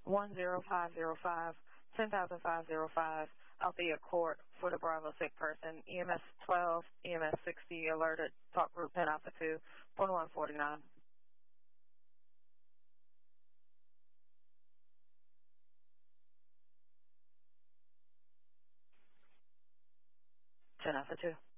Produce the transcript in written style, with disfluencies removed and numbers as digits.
10505, 10,505, Althea Court for the Bravo sick person. EMS 12, EMS 60 alerted. Talk group 10 Alpha 2, 2149. 10 Alpha 2.